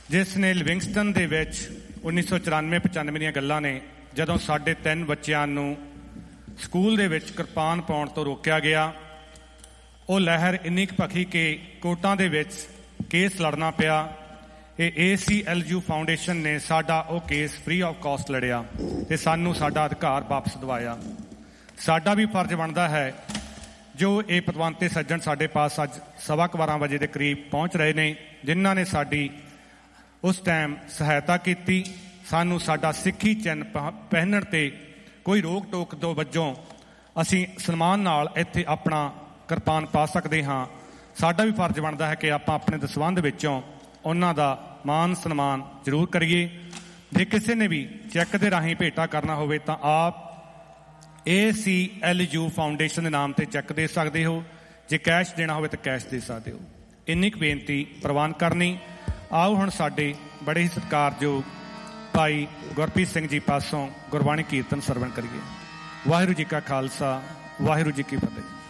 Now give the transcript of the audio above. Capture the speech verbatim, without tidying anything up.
ਜਿਸ ਨੇ ਲਿਵਿੰਗਸਟਨ ਦੇ ਵਿੱਚ ਉੱਨੀ ਸੌ ਚੁਰਾਨਵੇਂ ਪਚਾਨਵੇਂ ਦੀਆਂ ਗੱਲਾਂ ਨੇ, ਜਦੋਂ ਸਾਡੇ ਤਿੰਨ ਬੱਚਿਆਂ ਨੂੰ ਸਕੂਲ ਦੇ ਵਿੱਚ ਕਿਰਪਾਨ ਪਾਉਣ ਤੋਂ ਰੋਕਿਆ ਗਿਆ। ਉਹ ਲਹਿਰ ਇੰਨੀ ਕੁ ਭਖੀ ਕਿ ਕੋਰਟਾਂ ਦੇ ਵਿੱਚ ਕੇਸ ਲੜਨਾ ਪਿਆ। ਇਹ ਏ ਸੀ ਐਲ ਯੂ ਫਾਊਂਡੇਸ਼ਨ ਨੇ ਸਾਡਾ ਉਹ ਕੇਸ ਫ੍ਰੀ ਆਫ ਕਾਸਟ ਲੜਿਆ ਅਤੇ ਸਾਨੂੰ ਸਾਡਾ ਅਧਿਕਾਰ ਵਾਪਸ ਦਿਵਾਇਆ। ਸਾਡਾ ਵੀ ਫਰਜ਼ ਬਣਦਾ ਹੈ, ਜੋ ਇਹ ਪਤਵੰਤੇ ਸੱਜਣ ਸਾਡੇ ਪਾਸ ਅੱਜ ਸਵਾ ਕੁ ਬਾਰਾਂ ਵਜੇ ਦੇ ਕਰੀਬ ਪਹੁੰਚ ਰਹੇ ਨੇ, ਜਿਨ੍ਹਾਂ ਨੇ ਸਾਡੀ ਉਸ ਟਾਈਮ ਸਹਾਇਤਾ ਕੀਤੀ। ਸਾਨੂੰ ਸਾਡਾ ਸਿੱਖੀ ਚਿੰਨ੍ਹ ਪ ਪਹਿਨਣ 'ਤੇ ਕੋਈ ਰੋਕ ਟੋਕ ਤੋਂ ਵਜੋਂ ਅਸੀਂ ਸਨਮਾਨ ਨਾਲ ਇੱਥੇ ਆਪਣਾ ਕਿਰਪਾਨ ਪਾ ਸਕਦੇ ਹਾਂ। ਸਾਡਾ ਵੀ ਫਰਜ਼ ਬਣਦਾ ਹੈ ਕਿ ਆਪਾਂ ਆਪਣੇ ਦਸਵੰਧ ਵਿੱਚੋਂ ਉਹਨਾਂ ਦਾ ਮਾਨ ਸਨਮਾਨ ਜ਼ਰੂਰ ਕਰੀਏ। ਜੇ ਕਿਸੇ ਨੇ ਵੀ ਚੈੱਕ ਦੇ ਰਾਹੀਂ ਭੇਟਾ ਕਰਨਾ ਹੋਵੇ ਤਾਂ ਆਪ ਏ ਸੀ ਐਲ ਯੂ ਫਾਊਂਡੇਸ਼ਨ ਦੇ ਨਾਮ 'ਤੇ ਚੈੱਕ ਦੇ ਸਕਦੇ ਹੋ। ਜੇ ਕੈਸ਼ ਦੇਣਾ ਹੋਵੇ ਤਾਂ ਕੈਸ਼ ਦੇ ਸਕਦੇ ਹੋ। ਇੰਨੀ ਕੁ ਬੇਨਤੀ ਪ੍ਰਵਾਨ ਕਰਨੀ। ਆਓ ਹੁਣ ਸਾਡੇ ਬੜੇ ਹੀ ਸਤਿਕਾਰਯੋਗ ਭਾਈ ਗੁਰਪ੍ਰੀਤ ਸਿੰਘ ਜੀ ਪਾਸੋਂ ਗੁਰਬਾਣੀ ਕੀਰਤਨ ਸਰਵਣ ਕਰੀਏ। ਵਾਹਿਗੁਰੂ ਜੀ ਕਾ ਖਾਲਸਾ, ਵਾਹਿਗੁਰੂ ਜੀ ਕੀ ਫਤਿਹ।